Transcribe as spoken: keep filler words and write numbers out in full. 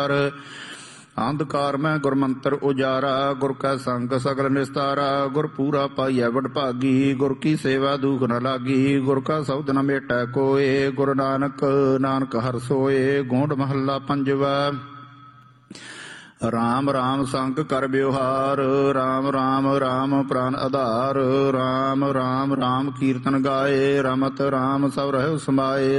ਅੰਧਕਾਰ ਮੈਂ ਗੁਰਮੰਤਰ ਉਜਾਰਾ, ਗੁਰ ਕੈ ਸੰਗ ਸਗਲ ਨਿਸਤਾਰਾ। ਗੁਰ ਪੂਰਾ ਪਾਈਐ ਵਡਭਾਗੀ, ਗੁਰ ਕੀ ਸੇਵਾ ਦੁਖ ਨ ਲਾਗੀ। ਗੁਰ ਕਾ ਸ਼ਬਦ ਨ ਮੇਟੈ ਕੋਇ, ਗੁਰ ਨਾਨਕ ਨਾਨਕ ਹਰਿ ਸੋਇ। ਗੋਂਡ ਮਹੱਲਾ ਪੰਜਵਾ। ਰਾਮ ਰਾਮ ਸੰਗ ਕਰ ਵਿਵਹਾਰ, ਰਾਮ ਰਾਮ ਰਾਮ ਪ੍ਰਾਨ ਆਧਾਰ। ਰਾਮ ਰਾਮ ਰਾਮ ਕੀਰਤਨ ਗਾਏ, ਰਮਤ ਰਾਮ ਸਭ ਰਹਿ ਸਮਾਏ।